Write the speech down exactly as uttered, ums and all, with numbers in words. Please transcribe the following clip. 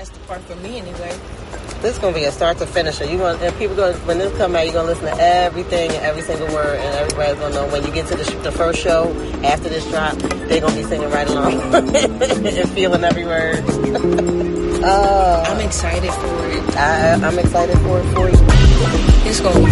best part for me anyway. This is gonna be a start to finish. You going and people go when this come out, you're gonna listen to everything and every single word, and everybody's gonna know when you get to the, the first show after this drop, they're gonna be singing right along and feeling every word. uh, I'm excited for it. I, I'm excited for it for you. It's gonna be